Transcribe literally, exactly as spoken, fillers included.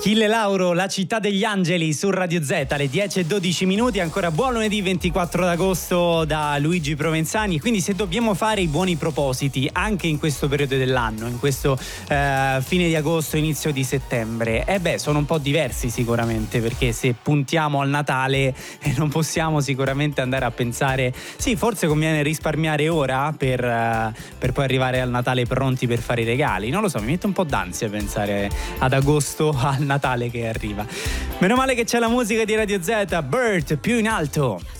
Achille Lauro, La città degli angeli su Radio Z, alle dieci e dodici minuti, ancora buon lunedì ventiquattro d'agosto da Luigi Provenzani. Quindi se dobbiamo fare i buoni propositi anche in questo periodo dell'anno, in questo eh, fine di agosto, inizio di settembre, eh beh, sono un po' diversi sicuramente, perché se puntiamo al Natale eh, non possiamo sicuramente andare a pensare, sì, forse conviene risparmiare ora per, eh, per poi arrivare al Natale pronti per fare i regali. Non lo so, mi mette un po' d'ansia pensare ad agosto, al Natale che arriva. Meno male che c'è la musica di Radio Z, Bird, più in alto.